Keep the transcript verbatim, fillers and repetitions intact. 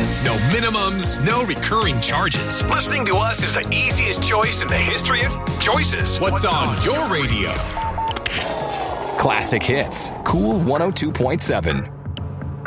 fees, no minimums, no recurring charges. Listening to us is the easiest choice in the history of choices. What's on your radio? Classic hits. Cool one oh two point seven.